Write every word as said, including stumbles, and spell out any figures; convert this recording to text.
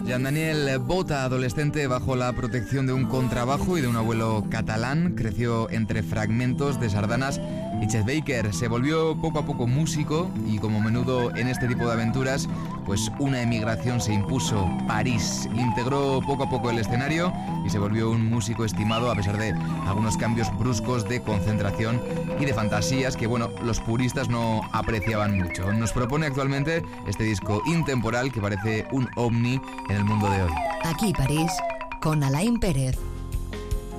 Jean-Daniel Bota, adolescente bajo la protección de un contrabajo y de un abuelo catalán, creció entre fragmentos de sardanas y Chet Baker. Se volvió poco a poco músico y, como menudo en este tipo de aventuras, pues una emigración se impuso. París. Integró poco a poco el escenario y se volvió un músico estimado a pesar de algunos cambios bruscos de concentración y de fantasías que, bueno, los puristas no apreciaban mucho. Nos propone actualmente este disco intemporal que parece un ovni en el mundo de hoy. Aquí París, con Alain Pérez.